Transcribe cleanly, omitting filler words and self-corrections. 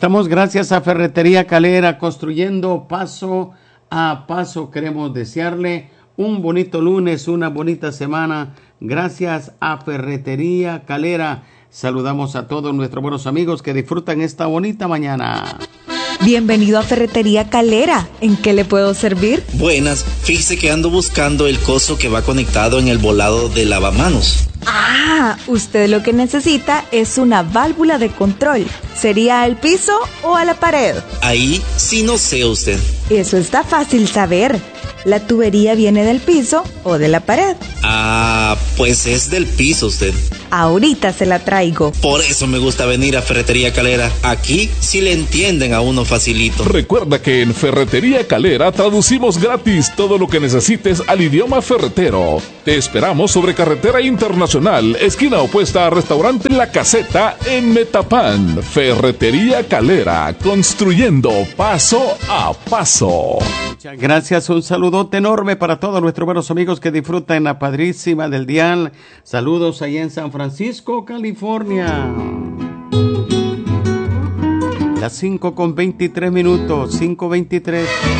Estamos gracias a Ferretería Calera, construyendo paso a paso. Queremos desearle un bonito lunes, una bonita semana. Gracias a Ferretería Calera. Saludamos a todos nuestros buenos amigos que disfrutan esta bonita mañana. Bienvenido a Ferretería Calera. ¿En qué le puedo servir? Buenas, fíjese que ando buscando el coso que va conectado en el volado de lavamanos. Ah, usted lo que necesita es una válvula de control. ¿Sería al piso o a la pared? Ahí sí no sé usted. Eso está fácil saber. ¿La tubería viene del piso o de la pared? Ah, pues es del piso usted. Ahorita se la traigo. Por eso me gusta venir a Ferretería Calera. Aquí sí le entienden a uno facilito. Recuerda que en Ferretería Calera traducimos gratis todo lo que necesites al idioma ferretero. Te esperamos sobre Carretera Internacional, esquina opuesta a Restaurante La Caseta en Metapán. Ferretería Calera, construyendo paso a paso. Muchas gracias, un saludote enorme para todos nuestros buenos amigos que disfrutan en la padrísima del dial. Saludos allá en San Francisco, California. Las 5:23, 5:23.